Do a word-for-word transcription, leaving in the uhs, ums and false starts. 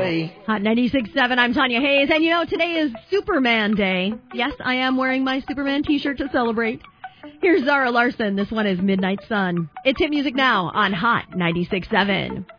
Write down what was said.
Day. Hot ninety-six point seven, I'm Tanya Hayes, and you know, today is Superman Day. Yes, I am wearing my Superman t-shirt to celebrate. Here's Zara Larson. This one is Midnight Sun. It's hit music now on Hot ninety-six point seven.